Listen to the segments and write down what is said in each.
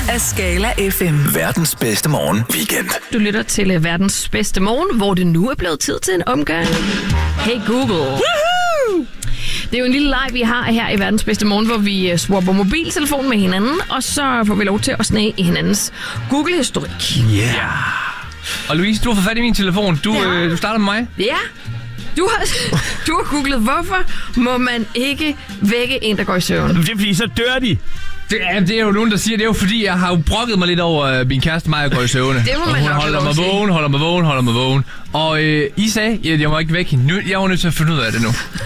af Skala FM. Verdens bedste morgen weekend. Du lytter til verdens bedste morgen, hvor det nu er blevet tid til en omgang. Hey Google. Woohoo! Det er jo en lille leg, vi har her i verdens bedste morgen, hvor vi swapper mobiltelefon med hinanden, og så får vi lov til at snage i hinandens Google-historik. Yeah. Og Louise, du har fået fat i min telefon. Du starter med mig. Ja. Du har googlet, hvorfor må man ikke vække en, der går i søvn? Det er fordi, så dør de. Det er jo nogen, der siger, det er jo fordi, jeg har jo brokket mig lidt over min kæreste, mig, og går i søvne. Det må man nok holder mig vågen. Og I sagde, at jeg må ikke vække hende. Jeg var nødt til at finde ud af det nu.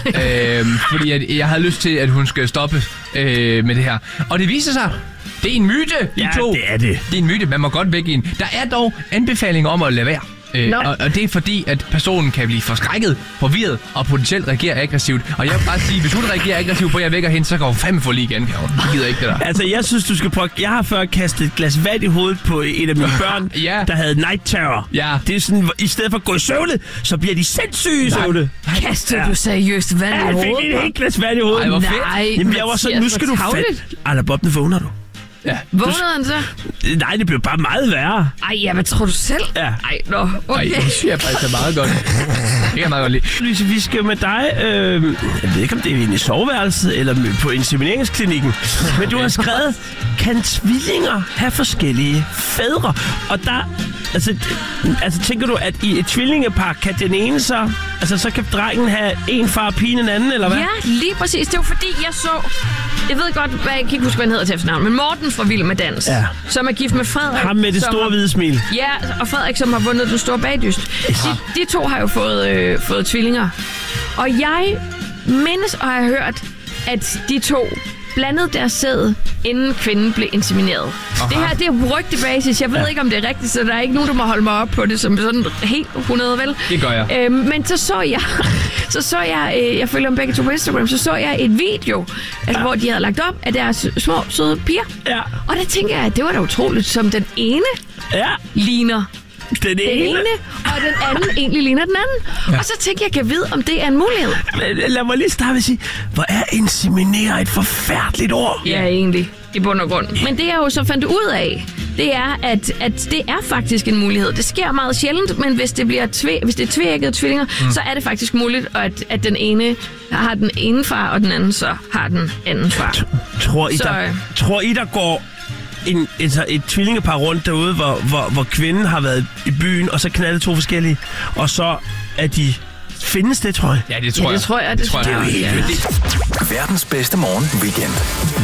Fordi jeg havde lyst til, at hun skal stoppe med det her. Og det viser sig, det er en myte, Ja, to. det er det. Det er en myte, man må godt vække en. Der er dog anbefalinger om at lade være. Og det er fordi, at personen kan blive forskrækket, forvirret og potentielt reagere aggressivt. Og jeg vil bare sige, hvis hun reagerer aggressivt på, at jeg vækker hende, så går hun fandme for lige igen. Jeg gider ikke det der. Altså, jeg synes, du skal prøve... Jeg har før kastet et glas vand i hovedet på et af mine børn, der havde night terror. Ja. Det er sådan, i stedet for at gå i søvne, så bliver de sindssyge i søvne. Kastede du seriøst vand i hovedet? Jeg fik et helt glas vand i hovedet. Ej, hvor fedt. Nej, Jamen, jeg var sådan, nu skal du Ej, Bob, nu vågner du. Ja. Vågnede han så? Nej, det blev bare meget værre. Ej, ja, hvad tror du selv? Ja. Ej, nå, okay. Ej, det synes jeg faktisk er meget godt. Det kan jeg meget godt lide. Louise, vi skal med dig, jeg ved ikke, om det er inde i soveværelset eller på insemineringsklinikken, men du har skrevet, kan tvillinger have forskellige fædre? Og der, altså tænker du, at i et tvillingepar kan den ene så kan drengen have en far og pigen en anden, eller hvad? Ja, lige præcis. Det var fordi, jeg ved godt, jeg kan ikke huske, hvad han hedder til efternavn, men Morten fra Vild med Dans, som er gift med Frederik. Ham med det store hvide smil. Ja, og Frederik, som har vundet den store bagdyst. De to har jo fået tvillinger. Og jeg mindes og har hørt, at de to blandede deres sæd, inden kvinden blev insemineret. Aha. Det her, det er rygtebasis. Jeg ved ikke, om det er rigtigt, så der er ikke nogen, der må holde mig op på det som sådan helt 100, vel? Det gør jeg. Men så jeg følger dem begge to på Instagram, så jeg et video, hvor de havde lagt op af deres små, søde piger. Ja. Og der tænker jeg, at det var da utroligt, som den ene ligner den ene, og den anden egentlig ligner den anden. Ja. Og så tænkte jeg, kan vide, om det er en mulighed. Men lad mig lige starte med at sige, hvor er inseminere et forfærdeligt ord? Ja, egentlig, i bund og grund. Men det jeg jo så fandt ud af, det er, at det er faktisk en mulighed. Det sker meget sjældent, men hvis det er tveæggede tvillinger, så er det faktisk muligt, at den ene har den ene far, og den anden så har den anden far. Tror I, der går et tvillingepar rundt derude, hvor kvinden har været i byen, og så knaldet to forskellige, og så er de... Findes det, tror jeg? Ja, det tror jeg. Det tror jeg. Verdens bedste morgen weekend.